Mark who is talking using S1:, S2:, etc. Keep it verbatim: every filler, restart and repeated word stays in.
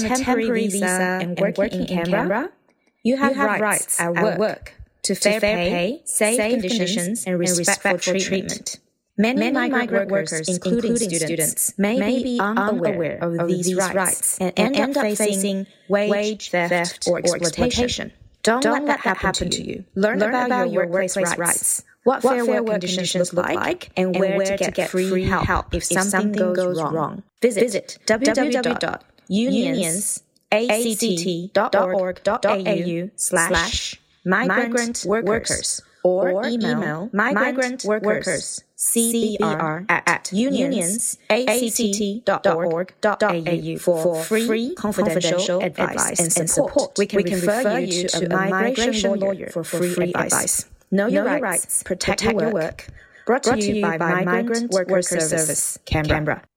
S1: a temporary visa and working in Canberra, you have, you have rights at work, work to fair pay, safe, safe conditions, and respectful treatment. treatment. Many, Many migrant, migrant workers, including, including students, may, may be unaware of, of these rights, rights and, and end up facing wage theft, theft or exploitation. exploitation. Don't, Don't let that happen, happen to you. Learn, Learn about, about your workplace rights, rights. What, what fair, fair work conditions look like, and where, and where to, get to get free help, help if, if something goes wrong. wrong. Visit, Visit w w w dot unions act dot org dot a u slash migrant workers or, or email migrant workers C B R at unions act dot org dot a u for free confidential advice and support. We can, we can refer you to a migration lawyer for free advice. Know your rights, protect your work. Brought to you by Migrant Worker Service, Canberra.